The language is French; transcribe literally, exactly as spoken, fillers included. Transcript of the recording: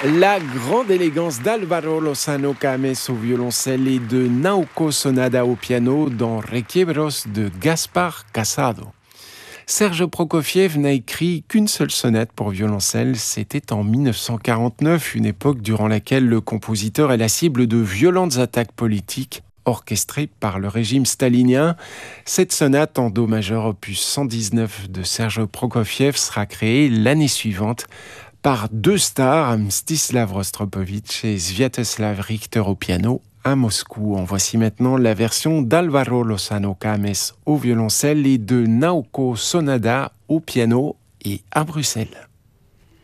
La grande élégance d'Álvaro Lozano Cames au violoncelle et de Naoko Sonada au piano dans Requiebros de Gaspar Casado. Serge Prokofiev n'a écrit qu'une seule sonate pour violoncelle, c'était en dix-neuf cent quarante-neuf, une époque durant laquelle le compositeur est la cible de violentes attaques politiques orchestrées par le régime stalinien. Cette sonate en do majeur opus cent dix-neuf de Serge Prokofiev sera créée l'année suivante par deux stars, Mstislav Rostropovitch et Sviatoslav Richter au piano à Moscou. En voici maintenant la version d'Álvaro Lozano Cames au violoncelle et de Naoko Sonada au piano et à Bruxelles.